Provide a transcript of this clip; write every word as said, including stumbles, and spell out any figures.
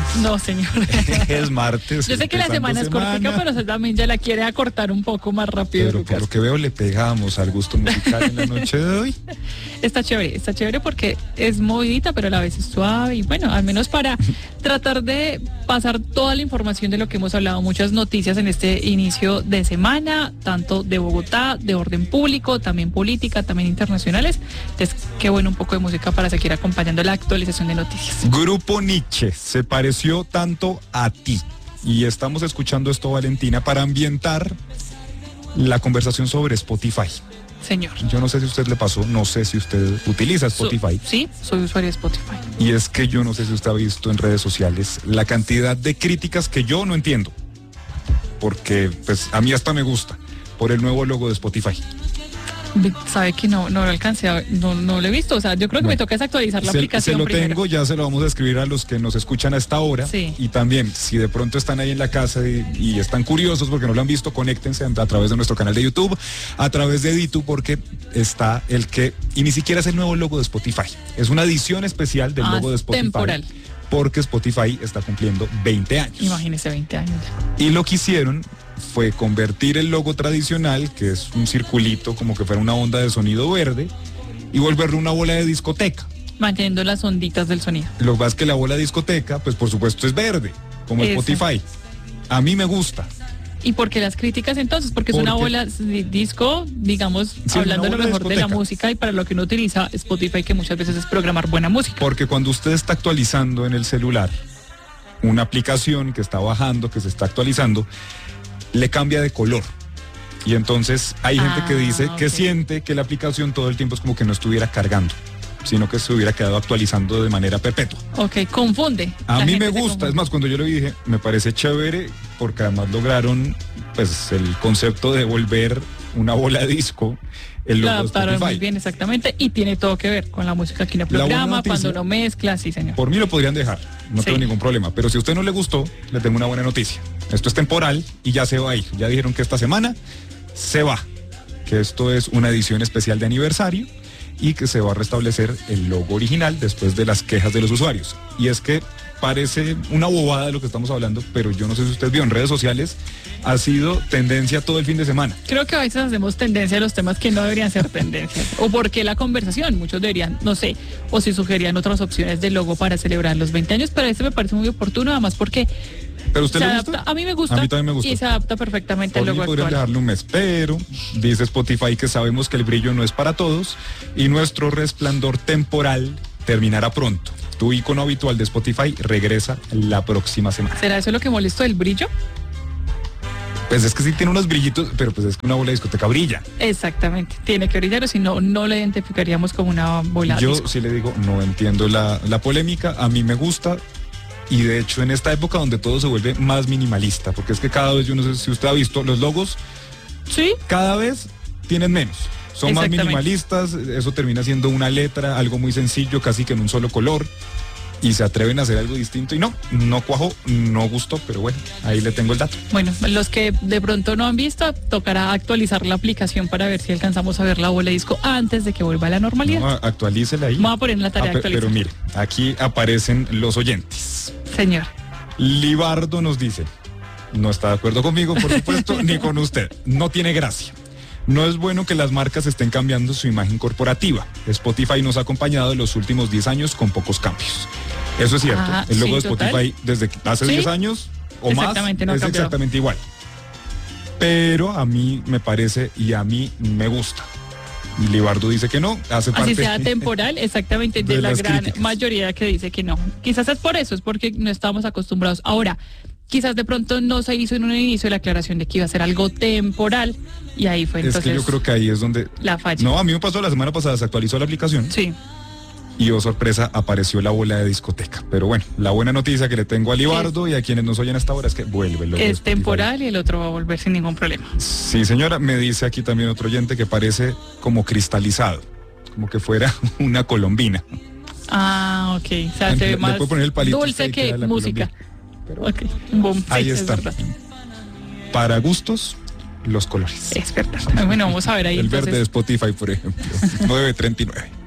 No, señor. Es martes. Yo sé que la semana es cortica, pero usted también ya la quiere acortar un poco más rápido. Pero Lucas. por lo que veo le pegamos al gusto musical en la noche de hoy. Está chévere, está chévere porque es movidita, pero a la vez es suave. Y bueno, al menos para tratar de pasar toda la información de lo que hemos hablado, muchas noticias en este inicio de semana, tanto de Bogotá, de orden público, también política, también internacionales. Entonces, qué bueno un poco de música para seguir acompañando la actualización de noticias. Grupo Nietzsche se pareció tanto a ti. Y estamos escuchando esto, Valentina, para ambientar la conversación sobre Spotify. Señor. Yo no sé si a usted le pasó, no sé si usted utiliza Spotify. So, sí, soy usuario de Spotify. Y es que yo no sé si usted ha visto en redes sociales la cantidad de críticas que yo no entiendo. Porque pues a mí hasta me gusta por el nuevo logo de Spotify. Sabe que no, no lo alcancé, a, no, no lo he visto, o sea, yo creo que bueno, me toca es actualizar la se, aplicación se lo primero. tengo, ya se lo vamos a escribir a los que nos escuchan a esta hora. Sí. Y también, si de pronto están ahí en la casa y, y están curiosos porque no lo han visto, conéctense a, a través de nuestro canal de YouTube, a través de Ditu, porque está el que, y ni siquiera es el nuevo logo de Spotify, es una edición especial del ah, logo de Spotify. Temporal. Porque Spotify está cumpliendo veinte años. Imagínese veinte años. Y lo que hicieron fue convertir el logo tradicional, que es un circulito como que fuera una onda de sonido verde, y volverlo una bola de discoteca. Manteniendo las onditas del sonido. Lo que pasa es que la bola de discoteca, pues por supuesto es verde, como Eso. Spotify. A mí me gusta. ¿Y por qué las críticas entonces? Porque es Porque, una bola de disco, digamos, sí, hablando una lo bola mejor de de la discoteca. música y para lo que uno utiliza Spotify, que muchas veces es programar buena música. Porque cuando usted está actualizando en el celular una aplicación que está bajando, que se está actualizando, le cambia de color. Y entonces hay gente ah, que dice que okay. siente que la aplicación todo el tiempo es como que no estuviera cargando, sino que se hubiera quedado actualizando de manera perpetua. Ok, confunde. A La mí gente me se gusta, confunde. es más, cuando yo lo dije, me parece chévere porque además lograron pues el concepto de volver una bola de disco el Lo logo de adaptaron Spotify. muy bien, exactamente, y tiene todo que ver con la música que uno La buena programa, noticia- cuando uno mezcla, sí, señor. Por mí lo podrían dejar, no Sí. tengo ningún problema, pero si a usted no le gustó, le tengo una buena noticia. Esto es temporal y ya se va a ir. Ya dijeron que esta semana se va, que esto es una edición especial de aniversario y que se va a restablecer el logo original después de las quejas de los usuarios. Y es que parece una bobada de lo que estamos hablando, pero yo no sé si usted vio en redes sociales, ha sido tendencia todo el fin de semana. Creo que a veces hacemos tendencia a los temas que no deberían ser tendencias. O porque la conversación, muchos deberían, no sé, o si sugerían otras opciones de logo para celebrar los veinte años, pero este me parece muy oportuno, además porque ¿Pero a usted se le adapta, gusta? a mí me gusta, A mí también me gusta. y se adapta perfectamente Por al mí logo podrían actual. dejarle un mes, pero dice Spotify que sabemos que el brillo no es para todos y nuestro resplandor temporal terminará pronto. Tu icono habitual de Spotify regresa la próxima semana. ¿Será eso lo que molestó, el brillo? Pues es que sí tiene unos brillitos, pero pues es que una bola de discoteca brilla. Exactamente, tiene que brillar, o si no, no lo identificaríamos como una bola de Yo disco. sí le digo, no entiendo la, la polémica, a mí me gusta. Y de hecho en esta época donde todo se vuelve más minimalista, porque es que cada vez, yo no sé si usted ha visto, los logos Sí, cada vez tienen menos. Son más Exactamente. minimalistas, eso termina siendo una letra, algo muy sencillo, casi que en un solo color. Y se atreven a hacer algo distinto y no, no cuajó, no gustó, pero bueno, ahí le tengo el dato. bueno, los que de pronto no han visto, tocará actualizar la aplicación para ver si alcanzamos a ver la bola de disco antes de que vuelva a la normalidad. No, actualícela ahí. Vamos a poner en la tarea Ah, de pe- actualizar. pero mire, aquí aparecen los oyentes. Señor. Libardo nos dice, no está de acuerdo conmigo, por supuesto, ni con usted. No tiene gracia. No es bueno que las marcas estén cambiando su imagen corporativa. Spotify nos ha acompañado en los últimos diez años con pocos cambios. Eso es cierto. Ah, el logo sí, de total. Spotify desde hace Sí. diez años o más Exactamente, no ha es cambiado. exactamente igual. Pero a mí me parece y a mí me gusta. Y Libardo dice que no, hace parte Así sea temporal, exactamente, de, de la las gran críticas. mayoría que dice que no. Quizás es por eso, es porque no estamos acostumbrados. Ahora, quizás de pronto no se hizo en un inicio la aclaración de que iba a ser algo temporal y ahí fue Es entonces que yo creo que ahí es donde... la falla. No, a mí me pasó la semana pasada, se actualizó la aplicación. Sí, Y oh sorpresa, apareció la bola de discoteca. Pero bueno, la buena noticia que le tengo a Libardo y a quienes nos oyen hasta ahora es que vuelve el logo de es Spotify. temporal y el otro va a volver sin ningún problema. Sí, señora, me dice aquí también otro oyente que parece como cristalizado, como que fuera una colombina. Ah, ok. O sea, se Le- ve le más puedo poner el palito dulce ahí que que era la música. Pero Ok, boom. ahí Sí, es está. verdad. Para gustos, los colores. Es verdad. Bueno, vamos a ver ahí El entonces. verde de Spotify, por ejemplo, nueve treinta y nueve.